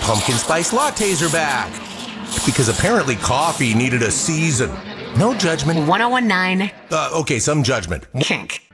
pumpkin spice lattes are back. Because apparently coffee needed a season. No judgment. 1019 Okay, some judgment. Kink.